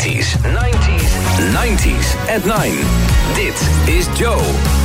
80s, 90s, 90s at 9. Dit is Joe.